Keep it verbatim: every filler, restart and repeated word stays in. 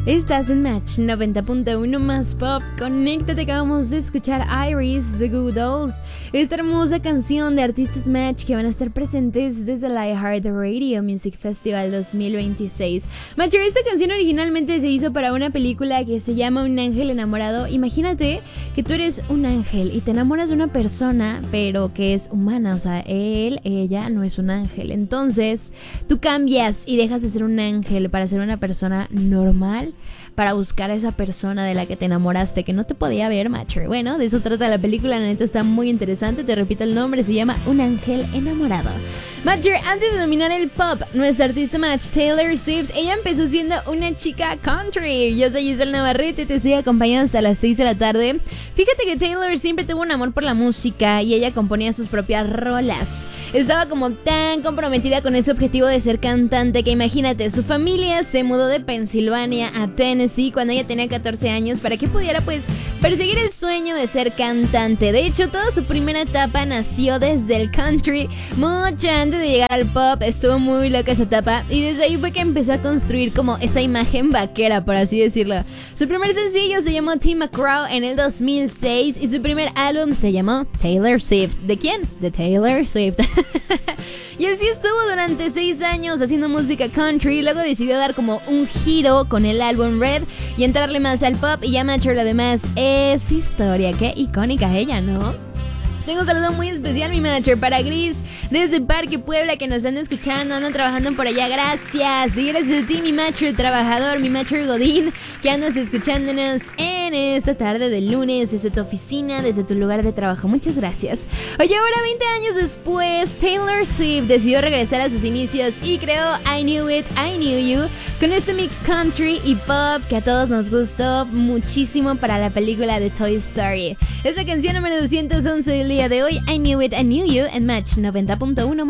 Estás en Match noventa punto uno más pop. Conéctate, acabamos de escuchar Iris, The Good Dolls, esta hermosa canción de artistas Match que van a estar presentes desde el iHeartRadio Music Festival dos mil veintiséis. Match, esta canción originalmente se hizo para una película que se llama Un ángel enamorado. Imagínate que tú eres un ángel y te enamoras de una persona, pero que es humana, o sea, él, ella no es un ángel. Entonces, tú cambias y dejas de ser un ángel para ser una persona normal, para buscar a esa persona de la que te enamoraste, que no te podía ver, Matcher. Bueno, de eso trata la película, la neta está muy interesante. Te repito el nombre, se llama Un ángel enamorado. Matcher, antes de dominar el pop, nuestra artista Match, Taylor Swift, ella empezó siendo una chica country. Yo soy Giselle Navarrete, te estoy acompañando hasta las seis de la tarde. Fíjate que Taylor siempre tuvo un amor por la música y ella componía sus propias rolas. Estaba como tan comprometida con ese objetivo de ser cantante que imagínate, su familia se mudó de Pensilvania a Tennessee cuando ella tenía catorce años para que pudiera pues perseguir el sueño de ser cantante. De hecho, toda su primera etapa nació desde el country, mucho antes de llegar al pop. Estuvo muy loca esa etapa y desde ahí fue que empezó a construir como esa imagen vaquera, por así decirlo. Su primer sencillo se llamó Tim McGraw en el dos mil seis y su primer álbum se llamó Taylor Swift. ¿De quién? De Taylor Swift. Y así estuvo durante seis años haciendo música country. Luego decidió dar como un giro con el álbum Red y entrarle más al pop. Y ya Matcher, además, es historia. Qué icónica ella, ¿no? Tengo un saludo muy especial, mi Matcher, para Gris desde Parque Puebla, que nos están escuchando, andan trabajando por allá. Gracias. Y gracias a ti, mi Matcher trabajador, mi Matcher Godín, que andas escuchándonos en esta tarde del lunes desde tu oficina, desde tu lugar de trabajo. Muchas gracias. Oye, ahora veinte años después, Taylor Swift decidió regresar a sus inicios y creó I Knew It, I Knew You, con este mix country y pop que a todos nos gustó muchísimo para la película de Toy Story. Esta canción número doscientos once del día de hoy, I Knew It, I Knew You, en Match noventa punto uno.